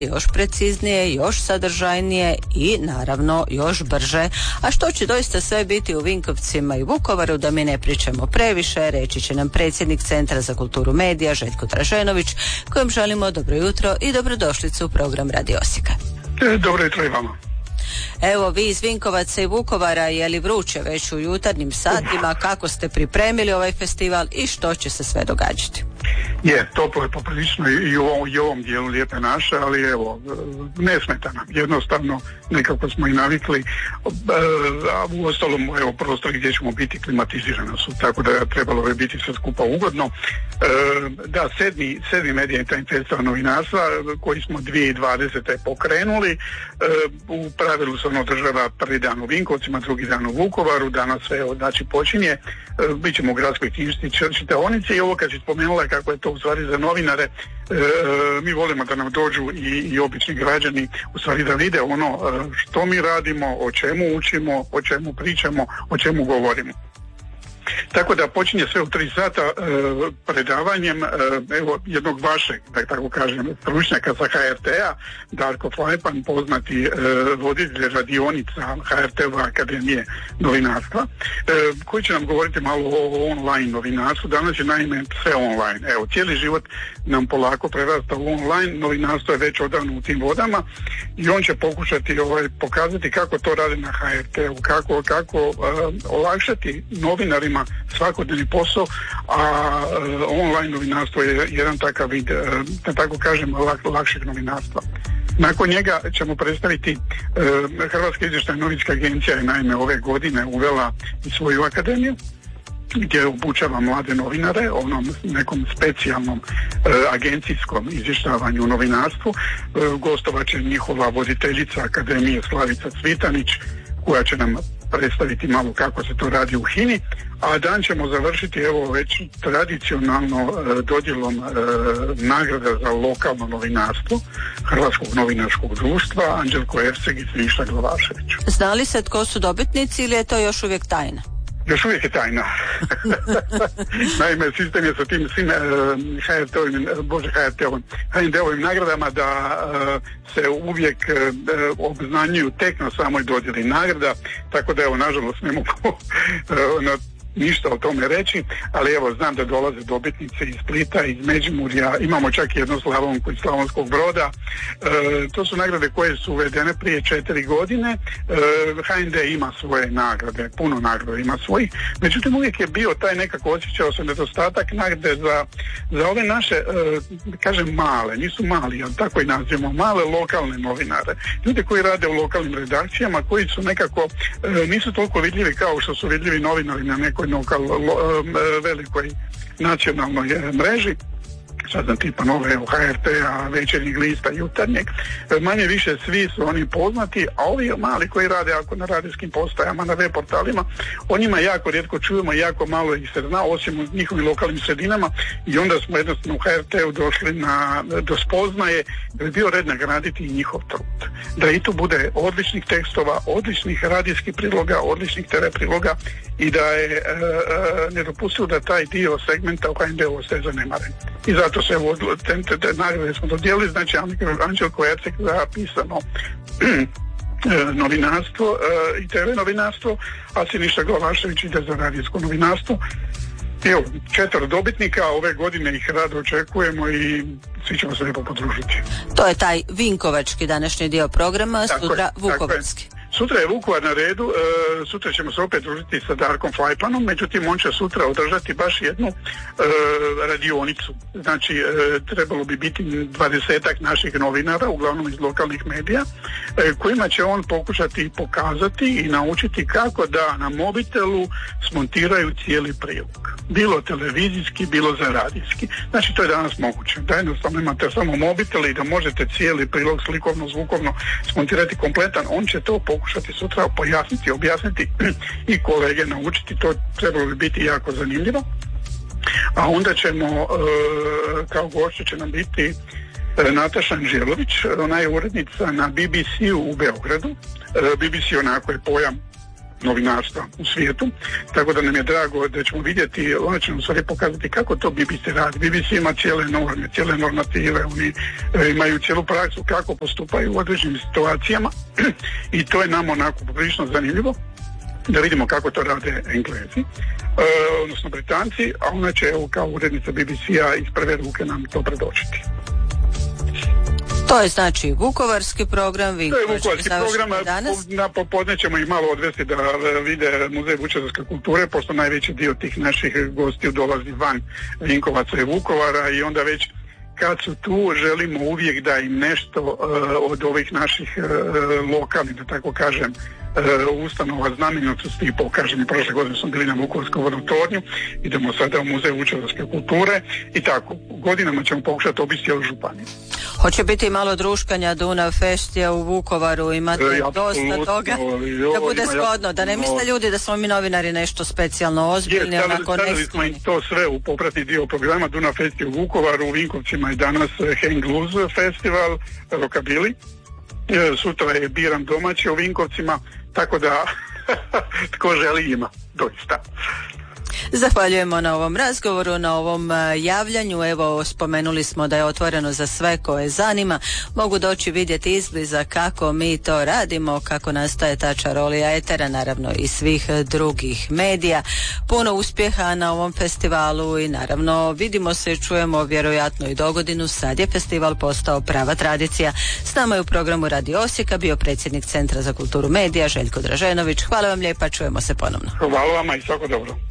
još preciznije, još sadržajnije i naravno još brže. A što će doista sve biti u Vinkovcima i Vukovaru, da mi ne pričamo previše, reći će nam predsjednik Centra za kulturu medija Željko Draženović, kojem želimo dobro jutro i dobrodošlicu u program Radio Osijeka. Dobro jutro i vama. Evo, vi iz Vinkovaca i Vukovara, je li vruće već u jutarnjim satima? Kako ste pripremili ovaj festival i što će se sve događati? Je, toplo je poprilično i u ovom dijelu Lijepe naše, ali evo, ne smeta nam. Jednostavno, nekako smo i navikli, a u ostalom, evo, prostori gdje ćemo biti klimatizirani su, tako da trebalo bi biti sve skupa ugodno. Da, sedmi Media Time Festival novinarstva, koji smo 2020. pokrenuli, u pravilu se ono održava prvi dan u Vinkovcima, drugi dan u Vukovaru, danas sve, znači, počinje, bit ćemo u gradskoj knjižnici čitaonici i ovo kad si spomenula kako je to u stvari za novinare, mi volimo da nam dođu i obični građani u stvari da vide ono što mi radimo, o čemu učimo, o čemu pričamo, o čemu govorimo. Tako da počinje sve u 3 sata predavanjem evo jednog vašeg, da tako kažem, stručnjaka sa HRT-a, Darko Flajpan, poznati voditelj radionica HRT-ove Akademije novinarstva, koji će nam govoriti malo o online novinarstvu. Danas je naime sve online. Evo, cijeli život nam polako prerasta u online, novinarstvo je već odavno u tim vodama i on će pokušati pokazati kako to radi na HRT-u, kako olakšati novinarima svakodnevni posao, a online novinarstvo je jedan takav vid, da tako kažem, lakšeg novinarstva. Nakon njega ćemo predstaviti Hrvatska izvještajna novinska agencija je naime ove godine uvela i svoju akademiju gdje obučava mlade novinare onom nekom specijalnom agencijskom izvještavanju u novinarstvu. Gostovat će njihova voditeljica akademije Slavica Cvitanić, koja će nam predstaviti malo kako se to radi u HINA-i, a dan ćemo završiti evo već tradicionalno dodjelom nagrada za lokalno novinarstvo Hrvatskog novinarskog društva Anđelko Erceg i Siniša Glavašević. Zna li se tko su dobitnici ili je to još uvijek tajna? Još uvijek je tajna. Naime, sistem je sa tim svim HND-ovim nagradama da se uvijek obznanjuju tek na samoj dodjeli nagrada, tako da evo, nažalost, ne mogu ništa o tome reći, ali evo, znam da dolaze dobitnice iz Splita, iz Međimurja, imamo čak jednu Slavonku iz Slavonskog Broda. To su nagrade koje su uvedene prije 4 godine. HND ima svoje nagrade, puno nagrada ima svojih, međutim uvijek je bio taj nekako, osjećao se nedostatak nagrade za ove naše, kažem male, nisu mali, ali tako i nazivamo, male lokalne novinare. Ljudi koji rade u lokalnim redakcijama, koji su nekako, nisu toliko vidljivi kao što su vidljivi novinari na nekoj velikoj nacionalnoj mreži, sad znam tipa nove HRT-a, Večernjeg lista, Jutarnjeg, manje više svi su oni poznati, a ovi mali koji rade ako na radijskim postajama, na web portalima, o njima jako rijetko čujemo, jako malo ih se zna, osim u njihovim lokalnim sredinama, i onda smo jednostavno u HRT-u došli do spoznaje da bi bio red nagraditi i njihov trud. Da i tu bude odličnih tekstova, odličnih radijskih priloga, odličnih TV priloga i da je nedopustivo da taj dio segmenta u HND-u ostaje zanemaren. I zato se te nagrade smo dodijelili, znači Anđelko Erceg za pisano novinarstvo i TV novinarstvo, a Siniša Glavašević ide za radijsko novinarstvo. Evo, 4 dobitnika, ove godine ih rado očekujemo i svi ćemo se lijepo podružiti. To je taj vinkovački današnji dio programa, sutra vukovarski. Sutra je Vukovar na redu, sutra ćemo se opet družiti sa Darkom Flajpanom, međutim on će sutra održati baš jednu radionicu. Znači, trebalo bi biti 20-ak naših novinara, uglavnom iz lokalnih medija, kojima će on pokušati pokazati i naučiti kako da na mobitelu smontiraju cijeli prilog. Bilo televizijski, bilo za radijski. Znači, to je danas moguće. Da jednostavno imate samo mobitel i da možete cijeli prilog slikovno, zvukovno smontirati kompletan. On će to pokušati sutra pojasniti, objasniti i kolege naučiti. To trebalo bi biti jako zanimljivo. A onda ćemo, kao gošća će nam biti Nataša Anđelović, ona je urednica na BBC-u u Beogradu. BBC onako je pojam novinarstva u svijetu, tako da nam je drago da ćemo vidjeti, ono će nam stvari pokazati kako to BBC radi. BBC ima cijele norme, cijele normative, oni imaju cijelu praksu kako postupaju u određenim situacijama i to je nam onako prilično zanimljivo da vidimo kako to rade Englezi, odnosno Britanci, a ona će kao urednica BBC-a iz prve ruke nam to predočiti. To je znači vukovarski program. To je vukovarski program, na popodne ćemo ih malo odvesti da vide Muzej vučedolske kulture, pošto najveći dio tih naših gostiju dolazi van Vinkovaca i Vukovara i onda već kad su tu želimo uvijek da im nešto od ovih naših lokalnih, da tako kažem, ustanova znamenitosti i pokažemo. Prošle godine smo bili na Vukovarskom vodotornju, idemo sada u Muzej vučedolske kulture i tako. Godinama ćemo pokušati obići cijelu županiju. Hoće biti malo druškanja Dunav Festija u Vukovaru, imate dosta toga da bude zgodno, da ne misle ljudi da smo mi novinari nešto specijalno ozbiljni, onako neskromni. Smo i to sve u popratni dio programa. Dunav Festija u Vukovaru, u Vinkovcima je danas Hang Loose festival, rockabilly. Sutra je Biram domaći u Vinkovcima, tako da tko želi ima, doista. Zahvaljujemo na ovom razgovoru, na ovom javljanju. Evo, spomenuli smo da je otvoreno za sve koje zanima. Mogu doći vidjeti izbliza kako mi to radimo, kako nastaje ta čarolija etera, naravno i svih drugih medija. Puno uspjeha na ovom festivalu i naravno vidimo se i čujemo vjerojatno i dogodinu. Sad je festival postao prava tradicija. S nama je u programu Radio Osijeka bio predsjednik Centra za kulturu medija Željko Draženović. Hvala vam lijepa, čujemo se ponovno. Hvala vama i svako dobro.